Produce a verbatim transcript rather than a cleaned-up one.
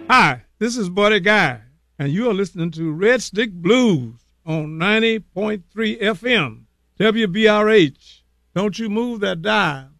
Hi, this is Buddy Guy, and you are listening to Red Stick Blues on ninety point three F M, W B R H. Don't you move that dial.